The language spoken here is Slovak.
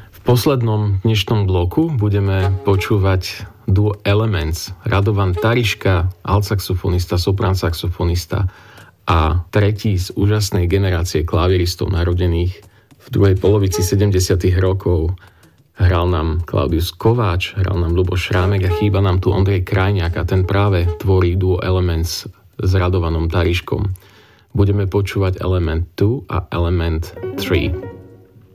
V poslednom dnešnom bloku budeme počúvať duo Elements, Radovan Tariška, altsaxofonista, soprán-saxofonista a tretí z úžasnej generácie klavieristov narodených v druhej polovici 70. rokov. Hral nám Klaudius Kováč, hral nám Ľuboš Šrámek a chýba nám tu Ondrej Krajňák a ten práve tvorí duo Elements s Radovanom Tariškom. Budeme počúvať Element 2 a Element 3.